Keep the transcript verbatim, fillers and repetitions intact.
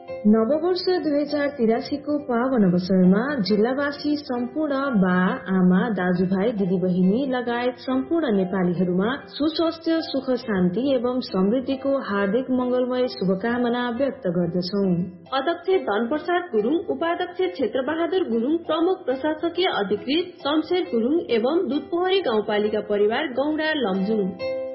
नववर्ष दुई हजार तिरासीको पावन अवसरमा जिल्लावासी सम्पूर्ण बा आमा दाजुभाइ दिदीबहिनी लगायत सम्पूर्ण नेपालीहरूमा सुस्वास्थ्य सुख शान्ति एवं समृद्धिको हार्दिक मंगलमय शुभकामना व्यक्त गर्दछौ। अध्यक्ष धनप्रसाद गुरुङ, उपाध्यक्ष क्षेत्रबहादुर गुरुङ, प्रमुख प्रशासकीय अधिकृत शमशेर गुरुङ एवं दुधपोखरी गाउँपालिका परिवार गौडा लमजुङ।